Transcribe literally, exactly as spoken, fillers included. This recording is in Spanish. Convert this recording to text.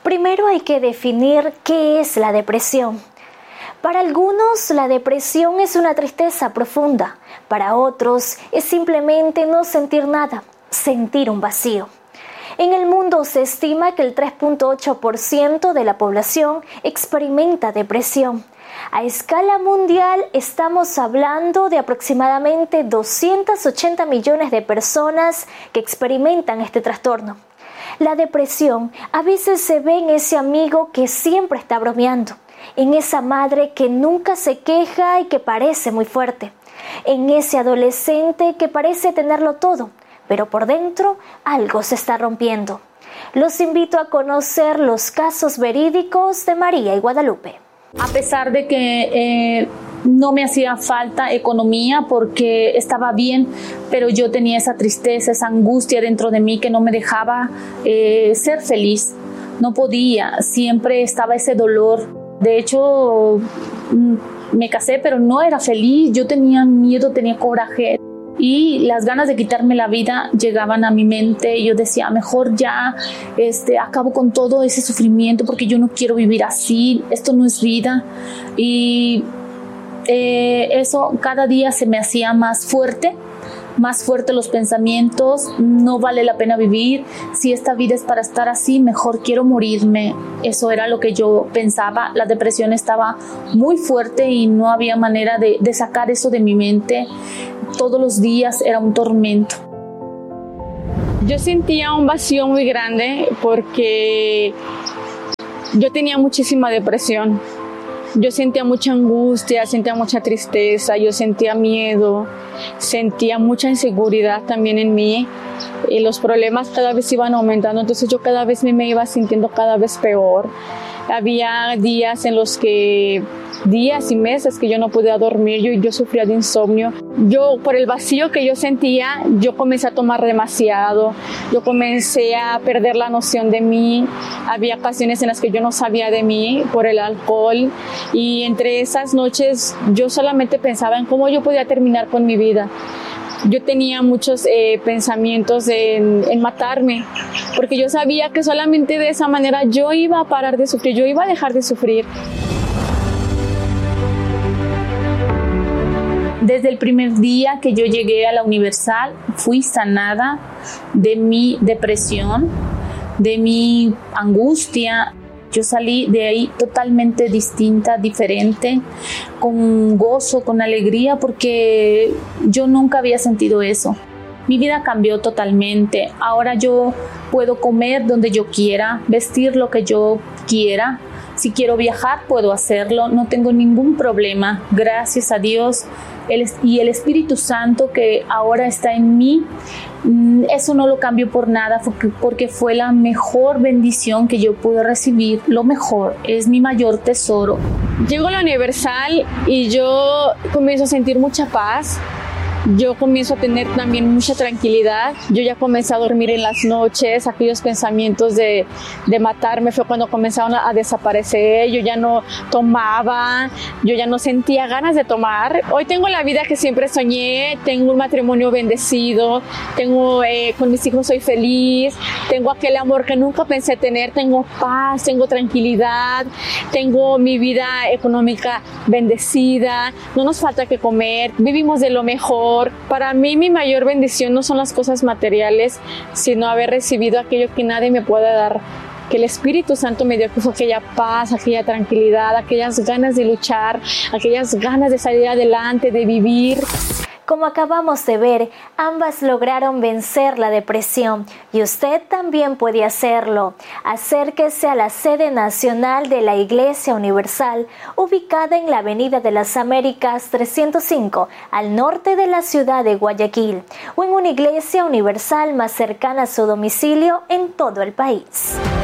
Primero hay que definir qué es la depresión. Para algunos, la depresión es una tristeza profunda. Para otros, es simplemente no sentir nada, sentir un vacío. En el mundo se estima que el tres punto ocho por ciento de la población experimenta depresión. A escala mundial estamos hablando de aproximadamente doscientos ochenta millones de personas que experimentan este trastorno. La depresión a veces se ve en ese amigo que siempre está bromeando, en esa madre que nunca se queja y que parece muy fuerte, en ese adolescente que parece tenerlo todo, pero por dentro algo se está rompiendo. Los invito a conocer los casos verídicos de María y Guadalupe. A pesar de que eh, no me hacía falta economía porque estaba bien, pero yo tenía esa tristeza, esa angustia dentro de mí que no me dejaba eh, ser feliz. No podía, siempre estaba ese dolor. De hecho, me casé, pero no era feliz. Yo tenía miedo, tenía coraje. Y las ganas de quitarme la vida llegaban a mi mente y yo decía, mejor ya este, acabo con todo ese sufrimiento porque yo no quiero vivir así, esto no es vida. Y eh, eso cada día se me hacía más fuerte, más fuerte los pensamientos, no vale la pena vivir, si esta vida es para estar así, mejor quiero morirme. Eso era lo que yo pensaba, la depresión estaba muy fuerte y no había manera de, de sacar eso de mi mente. Todos los días era un tormento. Yo sentía un vacío muy grande porque yo tenía muchísima depresión. Yo sentía mucha angustia, sentía mucha tristeza, yo sentía miedo, sentía mucha inseguridad también en mí y los problemas cada vez iban aumentando, entonces yo cada vez me iba sintiendo cada vez peor. Había días en los que, días y meses que yo no podía dormir, yo, yo sufría de insomnio. Yo, por el vacío que yo sentía, yo comencé a tomar demasiado, yo comencé a perder la noción de mí. Había ocasiones en las que yo no sabía de mí por el alcohol y entre esas noches yo solamente pensaba en cómo yo podía terminar con mi vida. Yo tenía muchos eh, pensamientos en, en matarme, porque yo sabía que solamente de esa manera yo iba a parar de sufrir, yo iba a dejar de sufrir. Desde el primer día que yo llegué a la Universal, fui sanada de mi depresión, de mi angustia. Yo salí de ahí totalmente distinta, diferente, con gozo, con alegría, porque yo nunca había sentido eso. Mi vida cambió totalmente. Ahora yo puedo comer donde yo quiera, vestir lo que yo quiera. Si quiero viajar, puedo hacerlo. No tengo ningún problema. Gracias a Dios. El, y el Espíritu Santo que ahora está en mí, eso no lo cambio por nada, porque, porque fue la mejor bendición que yo pude recibir. Lo mejor, es mi mayor tesoro. Llego a la Universal y yo comienzo a sentir mucha paz. Yo comienzo a tener también mucha tranquilidad. Yo ya comencé a dormir en las noches. Aquellos pensamientos de, de matarme fue cuando comenzaron a, a desaparecer. Yo ya no tomaba, yo ya no sentía ganas de tomar. Hoy tengo la vida que siempre soñé. Tengo un matrimonio bendecido. Tengo, eh, con mis hijos soy feliz. Tengo aquel amor que nunca pensé tener. Tengo paz, tengo tranquilidad. Tengo mi vida económica bendecida. No nos falta que comer. Vivimos de lo mejor. Para mí mi mayor bendición no son las cosas materiales, sino haber recibido aquello que nadie me puede dar, que el Espíritu Santo me dio, que fue aquella paz, aquella tranquilidad, aquellas ganas de luchar, aquellas ganas de salir adelante, de vivir. Como acabamos de ver, ambas lograron vencer la depresión y usted también puede hacerlo. Acérquese a la sede nacional de la Iglesia Universal, ubicada en la Avenida de las Américas trescientos cinco, al norte de la ciudad de Guayaquil, o en una iglesia universal más cercana a su domicilio en todo el país.